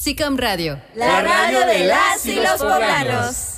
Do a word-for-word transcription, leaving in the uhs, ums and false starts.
SICOM Radio. La radio de las y los poblanos.